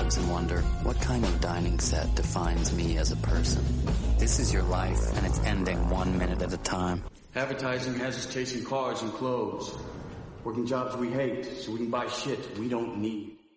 drugs and wonder, what kind of dining set defines me as a person? This is your life, and it's ending 1 minute at a time. Advertising has us chasing cars and clothes. Working jobs we hate so we can buy shit we don't need.